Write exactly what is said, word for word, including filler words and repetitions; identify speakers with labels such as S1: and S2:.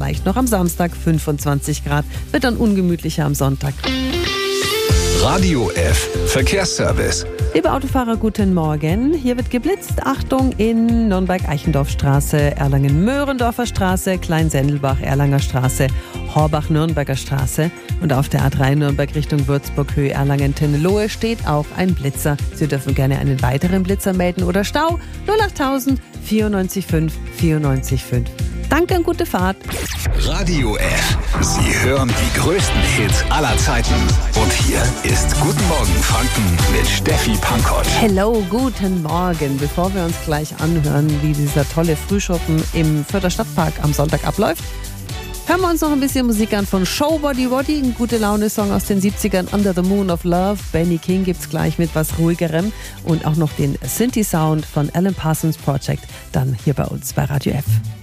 S1: leicht noch am Samstag fünfundzwanzig Grad. Wird dann ungemütlicher am Sonntag.
S2: Radio F Verkehrsservice.
S1: Liebe Autofahrer, guten Morgen. Hier wird geblitzt. Achtung in Nürnberg-Eichendorfstraße, Erlangen-Möhrendorfer Straße, Kleinsendelbach, Erlanger Straße, Horbach-Nürnberger Straße. Und auf der A drei Nürnberg Richtung Würzburg, Höhe Erlangen-Tennelohe steht auch ein Blitzer. Sie dürfen gerne einen weiteren Blitzer melden oder Stau. null achttausend vierundneunzig fünf vierundneunzig fünf. Danke und gute Fahrt.
S2: Radio F. Sie hören die größten Hits aller Zeiten. Und hier ist Guten Morgen Franken mit Steffi Pankott.
S1: Hello, guten Morgen. Bevor wir uns gleich anhören, wie dieser tolle Frühschoppen im Fürther Stadtpark am Sonntag abläuft, hören wir uns noch ein bisschen Musik an von Show Body Woddy, ein gute Laune-Song aus den siebzigern, Under the Moon of Love. Benny King gibt's gleich mit was ruhigerem und auch noch den Synthi-Sound von Alan Parsons Project, dann hier bei uns bei Radio F.